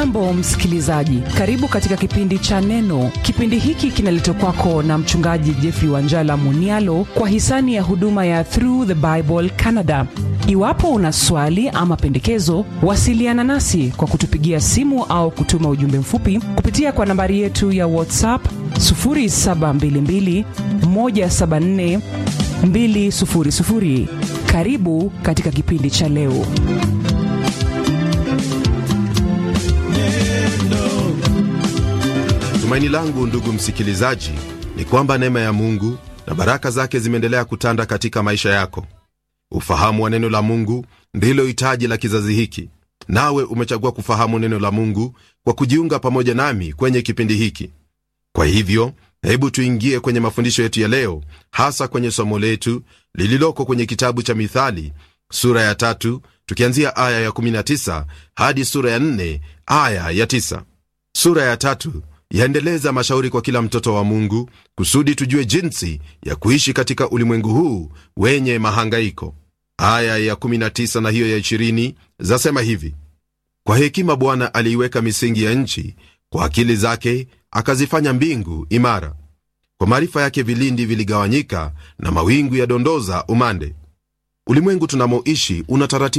Hujambo msikilizaji, karibu katika kipindi cha Neno. Kipindi hiki kinaletwa kwako na mchungaji Jeffrey Wanjala Munialo kwa hisani ya huduma ya Through the Bible Canada. Iwapo una swali ama pendekezo, wasiliana nasi kwa kutupigia simu au kutuma ujumbe mfupi kupitia kwa nambari yetu ya WhatsApp 0722 174 200. Karibu katika kipindi cha leo. Tumaini langu ndugu msikilizaji ni kwamba neema ya Mungu na baraka zake zimeendelea kutanda katika maisha yako. Ufahamu wa neno la Mungu ndilo hitaji la kizazi hiki. Nawe umechagua kufahamu neno la Mungu kwa kujiunga pamoja nami kwenye kipindi hiki. Kwa hivyo, hebu tuingie kwenye mafundisho yetu ya leo, hasa kwenye somo letu lililoko kwenye kitabu cha Mithali sura ya 3, tukianzia aya ya 19 hadi sura ya 4 aya ya 9. Sura ya 3 yaendeleza mashauri kwa kila mtoto wa Mungu kusudi tujue jinsi ya kuishi katika ulimwengu huu wenye mahangaiko. Aya ya 19 na hiyo ya 20 zasema hivi: kwa hekima Bwana aliiweka misingi ya nchi, kwa akili zake akazifanya mbingu imara. Kwa maarifa yake vilindi viligawanyika, na mawingu yadondoza umande. Ulimwengu tunamoishi una taratibu